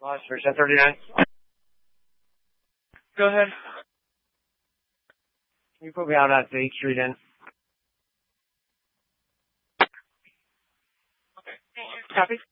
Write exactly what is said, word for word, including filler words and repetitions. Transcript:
Lost for ten thirty-nine. Go ahead. Can you put me out at the eighth Street Inn? Okay. Copy.